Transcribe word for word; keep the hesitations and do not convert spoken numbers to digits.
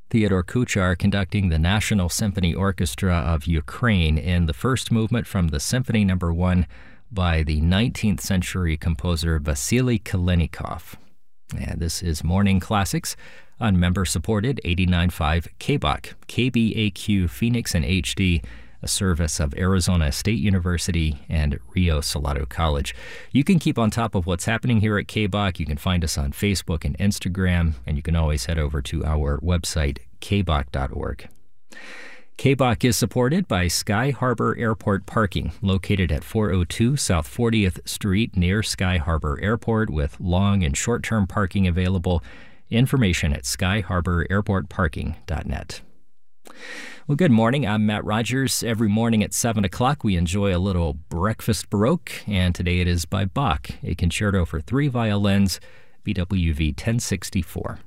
Theodore Kuchar conducting the National Symphony Orchestra of Ukraine in the first movement from the Symphony Number One by the nineteenth century composer Vasily Kalinikov. And this is Morning Classics on member-supported eighty-nine point five K B O C, K B A Q Phoenix in H D, a service of Arizona State University and Rio Salado College. You can keep on top of what's happening here at K B O C. You can find us on Facebook and Instagram, and you can always head over to our website, k b o c dot org. K B O C is supported by Sky Harbor Airport Parking, located at four oh two South fortieth Street near Sky Harbor Airport, with long and short-term parking available. Information at sky harbor airport parking dot net. Well, good morning. I'm Matt Rogers. Every morning at seven o'clock, we enjoy a little breakfast baroque, and today it is by Bach, a concerto for three violins, B W V ten sixty-four.